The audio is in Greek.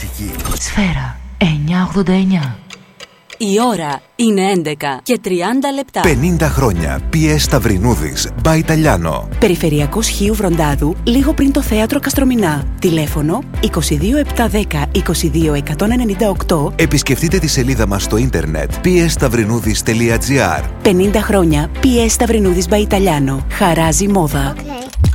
μουσική. Σφαίρα 989. Η ώρα είναι 11 και 30 λεπτά. 50 χρόνια. P.S. Σταυρινούδης, by Italiano. Περιφερειακός Χίου Βροντάδου, λίγο πριν το θέατρο Καστρομηνά. Τηλέφωνο 22710 22198. Επισκεφτείτε τη σελίδα μας στο ίντερνετ psstavrinudis.gr. 50 χρόνια P.S. Σταυρινούδης by Italiano. Χαράζει μόδα.